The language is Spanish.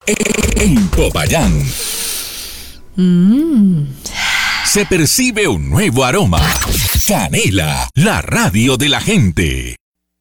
En Popayán se percibe un nuevo aroma. Canela, la radio de la gente.